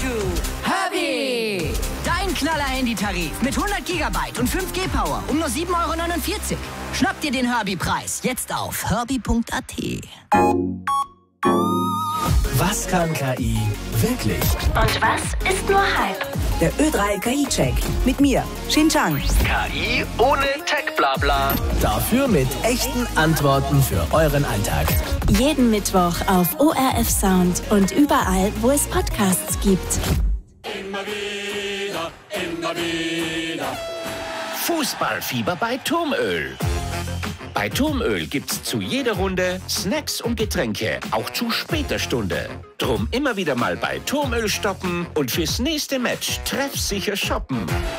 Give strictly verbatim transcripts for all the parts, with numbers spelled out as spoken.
to Herbie. Dein Knaller-Handytarif mit hundert Gigabyte und fünf G Power um nur sieben Euro neunundvierzig. Schnapp dir den Herbie-Preis jetzt auf herbie punkt a t. Was kann K I wirklich? Und was ist nur Hype? Der Ö drei K I-Check. Mit mir, Xinjiang. K I ohne Tech-Blabla. Dafür mit echten Antworten für euren Alltag. Jeden Mittwoch auf O R F Sound und überall, wo es Podcasts gibt. Immer wieder, immer wieder. Fußballfieber bei Turmöl. Bei Turmöl gibt's zu jeder Runde Snacks und Getränke, auch zu später Stunde. Drum immer wieder mal bei Turmöl stoppen und fürs nächste Match treffsicher shoppen.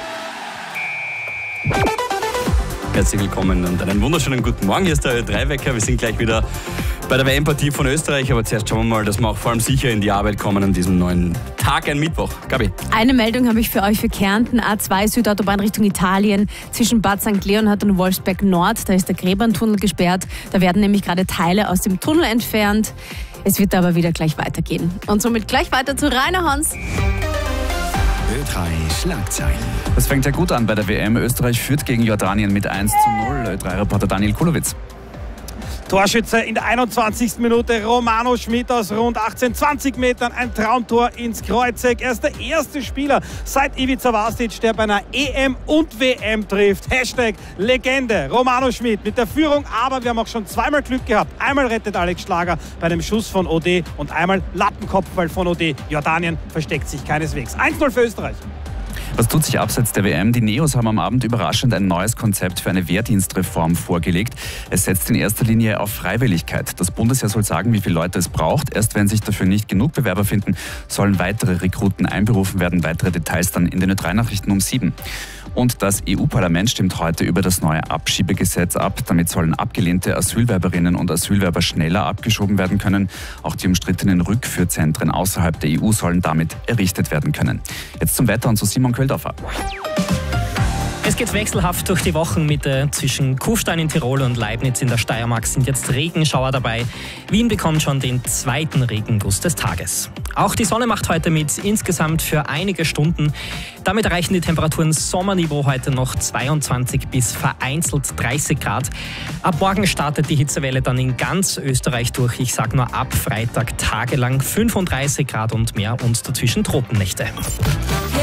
Herzlich willkommen und einen wunderschönen guten Morgen. Hier ist der Ö drei Wecker. Wir sind gleich wieder bei der W M-Partie von Österreich. Aber zuerst schauen wir mal, dass wir auch vor allem sicher in die Arbeit kommen an diesem neuen Tag, ein Mittwoch. Gabi. Eine Meldung habe ich für euch für Kärnten. A zwei Südautobahn Richtung Italien zwischen Bad Sankt Leonhard und Wolfsberg Nord. Da ist der Gräberntunnel gesperrt. Da werden nämlich gerade Teile aus dem Tunnel entfernt. Es wird aber wieder gleich weitergehen. Und somit gleich weiter zu Rainer Hans. Ö drei Schlagzeilen. Das fängt ja gut an bei der W M. Österreich führt gegen Jordanien mit eins zu null. Ö drei Reporter Daniel Kulowitz. Torschütze in der einundzwanzigsten Minute, Romano Schmid aus rund achtzehn, zwanzig Metern, ein Traumtor ins Kreuzeck. Er ist der erste Spieler seit Ivica Vastic, der bei einer E M und W M trifft. Hashtag Legende, Romano Schmid mit der Führung, aber wir haben auch schon zweimal Glück gehabt. Einmal rettet Alex Schlager bei dem Schuss von Ode und einmal Lattenkopfball von Ode. Jordanien versteckt sich keineswegs. eins null für Österreich. Was tut sich abseits der W M? Die Neos haben am Abend überraschend ein neues Konzept für eine Wehrdienstreform vorgelegt. Es setzt in erster Linie auf Freiwilligkeit. Das Bundesheer soll sagen, wie viele Leute es braucht. Erst wenn sich dafür nicht genug Bewerber finden, sollen weitere Rekruten einberufen werden. Weitere Details dann in den Ö drei Nachrichten um sieben. Und das E U-Parlament stimmt heute über das neue Abschiebegesetz ab. Damit sollen abgelehnte Asylwerberinnen und Asylwerber schneller abgeschoben werden können. Auch die umstrittenen Rückführzentren außerhalb der E U sollen damit errichtet werden können. Jetzt zum Wetter und zu Simon Köldorfer. Es geht wechselhaft durch die Wochenmitte. Zwischen Kufstein in Tirol und Leibniz in der Steiermark sind jetzt Regenschauer dabei. Wien bekommt schon den zweiten Regenguss des Tages. Auch die Sonne macht heute mit, insgesamt für einige Stunden. Damit erreichen die Temperaturen Sommerniveau heute noch zweiundzwanzig bis vereinzelt dreißig Grad. Ab morgen startet die Hitzewelle dann in ganz Österreich durch. Ich sage nur ab Freitag tagelang fünfunddreißig Grad und mehr und dazwischen Tropennächte.